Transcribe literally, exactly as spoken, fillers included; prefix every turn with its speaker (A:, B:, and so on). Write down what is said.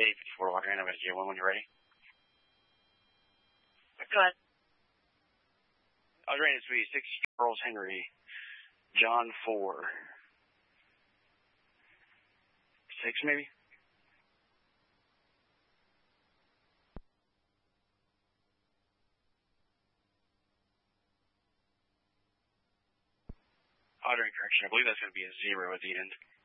A: eight fifty-four Walker, and I'm going to J one when you're ready.
B: Go ahead.
A: I was ready to be six Charles Henry, John four. Six maybe? Ordering correction. I believe that's going to be a zero at the end.